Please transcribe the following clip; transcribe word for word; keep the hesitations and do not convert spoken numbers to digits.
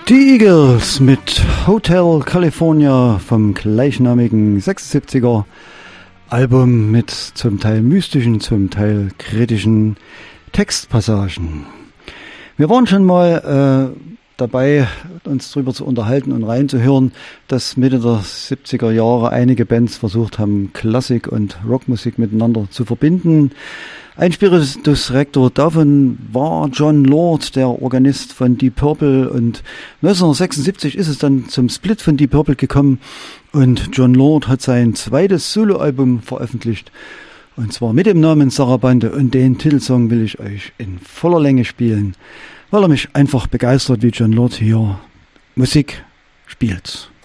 Die Eagles mit Hotel California vom gleichnamigen sechsundsiebziger Album mit zum Teil mystischen, zum Teil kritischen Textpassagen. Wir waren schon mal äh, dabei, uns darüber zu unterhalten und reinzuhören, dass Mitte der siebziger Jahre einige Bands versucht haben, Klassik und Rockmusik miteinander zu verbinden. Ein Spiritus Rector davon war Jon Lord, der Organist von Deep Purple, und neunzehnhundertsechsundsiebzig ist es dann zum Split von Deep Purple gekommen und Jon Lord hat sein zweites Soloalbum veröffentlicht, und zwar mit dem Namen Sarabande, und den Titelsong will ich euch in voller Länge spielen, weil er mich einfach begeistert, wie Jon Lord hier Musik spielt.